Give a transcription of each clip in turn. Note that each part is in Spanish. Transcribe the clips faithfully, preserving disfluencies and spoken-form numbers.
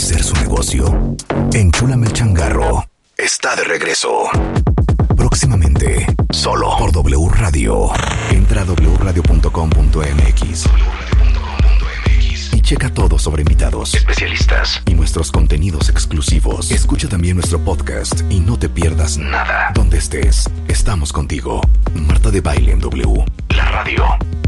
crecer su negocio. Enchúlame el changarro está de regreso. Próximamente, solo por W Radio. Entra a doble u radio punto com punto m x y checa todo sobre invitados, especialistas y nuestros contenidos exclusivos. Escucha también nuestro podcast y no te pierdas nada. Donde estés, estamos contigo. Marta de Baile en W, la radio,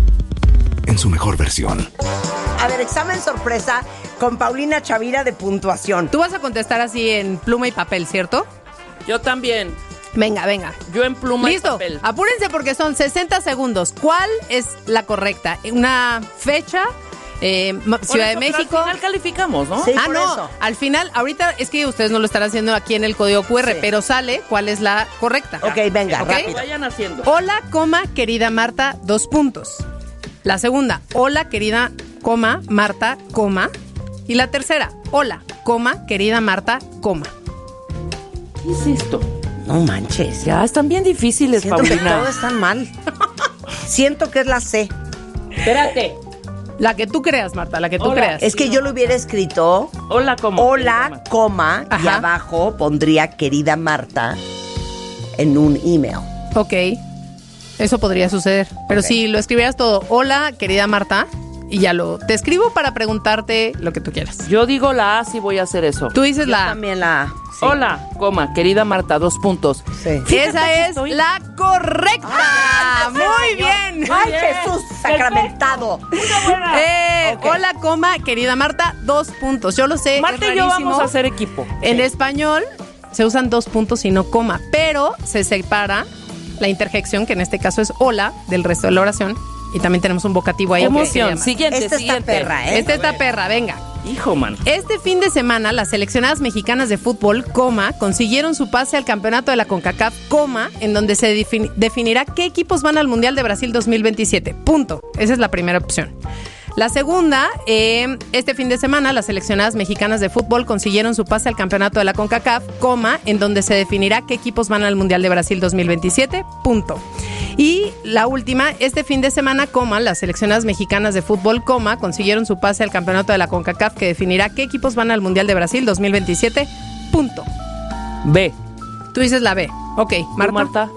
en su mejor versión. A ver, examen sorpresa con Paulina Chavira de puntuación. Tú vas a contestar así en pluma y papel, ¿cierto? Yo también. Venga, venga. Yo en pluma Listo. y papel. Listo. Apúrense porque son sesenta segundos. ¿Cuál es la correcta? ¿Una fecha? Eh, Ciudad eso, de México. Al final calificamos, ¿no? Sí, ah, por no. eso. Al final, ahorita es que ustedes no lo están haciendo aquí en el código cu erre, Sí. pero sale cuál es la correcta. Ok, venga, Ok. rápido. Vayan haciendo. Hola, coma, querida Marta, dos puntos. La segunda, hola, querida, coma, Marta, coma. Y la tercera, hola, coma, querida Marta, coma. ¿Qué es esto? No manches. Ya, están bien difíciles, Siento que Paulina. todo está mal. Siento que es la C. Espérate. La que tú creas, Marta, la que tú Hola. creas. Es que yo lo hubiera escrito Hola, ¿cómo? hola, coma, y Ajá. abajo pondría querida Marta en un email. Ok, eso podría suceder. Pero Ok. si lo escribieras todo, hola, querida Marta, y ya lo... Te escribo para preguntarte lo que tú quieras. Yo digo la A si voy a hacer eso. Tú dices Yo la... también la A. Sí. Hola, coma, querida Marta, dos puntos. Sí. Esa es la correcta. Ah, Muy bien. ¡Ay, bien. Jesús sacramentado! Eh, Ok. Hola, coma, querida Marta, dos puntos. Yo lo sé, Marta es y yo rarísimo. vamos a hacer equipo. En español se usan dos puntos y no coma, pero se separa la interjección, que en este caso es hola, del resto de la oración. Y también tenemos un vocativo ahí. Emoción. Ok, se llama. Siguiente, Esta está siguiente. perra, ¿eh? Esta está perra, venga. Hijo, man. Este fin de semana, las seleccionadas mexicanas de fútbol, coma, consiguieron su pase al campeonato de la CONCACAF, coma, en donde se defini- definirá qué equipos van al Mundial de Brasil dos mil veintisiete. Punto. Esa es la primera opción. La segunda, eh, este fin de semana, las seleccionadas mexicanas de fútbol consiguieron su pase al campeonato de la CONCACAF, coma, en donde se definirá qué equipos van al Mundial de Brasil dos mil veintisiete. Punto. Y la última, este fin de semana, coma, las seleccionadas mexicanas de fútbol, coma, consiguieron su pase al campeonato de la CONCACAF que definirá qué equipos van al Mundial de Brasil dos mil veintisiete. Punto. B. Tú dices la B. Ok, ¿Tú, Marta. Marta?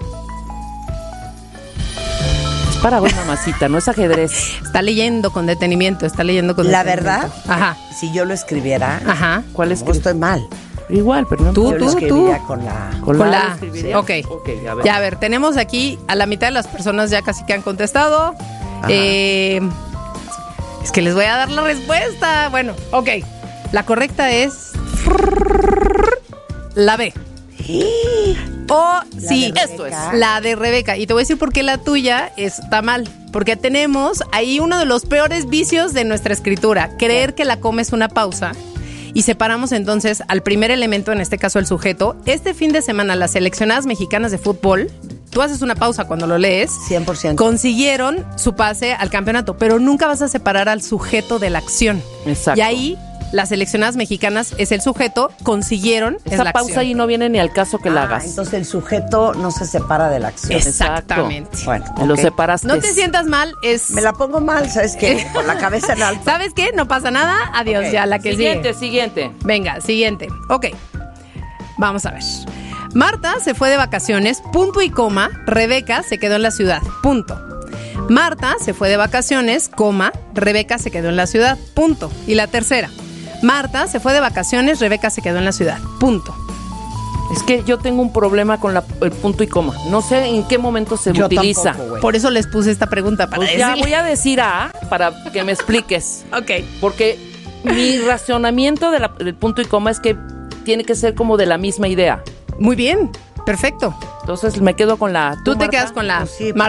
Es para hoy, mamacita, no es ajedrez. Está leyendo con detenimiento, está leyendo con La detenimiento. verdad, Ajá, si yo lo escribiera, ajá. ¿Cuál es luego estoy mal. Igual, pero no. Tú, yo tú, lo escribiría tú. con la... Con, Con la la A A. escribiría. Ok. Ok, a ver. Ya, a ver, tenemos aquí a la mitad de las personas ya casi que han contestado. Eh, es que les voy a dar la respuesta. Bueno, ok. La correcta es la B. O sí, de esto es. Rebeca. la de Rebeca. Y te voy a decir por qué la tuya está mal. Porque tenemos ahí uno de los peores vicios de nuestra escritura. Creer que la coma es una pausa. Y separamos entonces al primer elemento, en este caso el sujeto. Este fin de semana las seleccionadas mexicanas de fútbol, tú haces una pausa cuando lo lees, cien por ciento. consiguieron su pase al campeonato, pero nunca vas a separar al sujeto de la acción. Exacto. Y ahí las seleccionadas mexicanas es el sujeto, consiguieron es Esa la pausa acción. ahí no viene ni al caso que la Ah, hagas. entonces el sujeto no se separa de la acción. Exactamente. Bueno, Me lo ok. separaste. No te sientas mal, es... Me la pongo mal, ¿sabes qué? Con la cabeza en alto. ¿Sabes qué? No pasa nada. Adiós, Ok. ya la que Siguiente, sigue. siguiente. Venga, siguiente. Ok. Vamos a ver. Marta se fue de vacaciones, punto y coma. Rebeca se quedó en la ciudad, punto. Marta se fue de vacaciones, coma. Rebeca se quedó en la ciudad, punto. Y la tercera. Marta se fue de vacaciones, Rebeca se quedó en la ciudad, punto. Es que yo tengo un problema con la- el punto y coma. No sé en qué momento se Yo utiliza. tampoco, güey. Por eso les puse esta pregunta para Pues ya decirle. voy a decir A para que me expliques. Ok. Porque mi razonamiento de la- del punto y coma es que tiene que ser como de la misma idea. Muy bien. Perfecto. Entonces me quedo con la A. Tú te Marta? quedas con la Pues sí, Marta.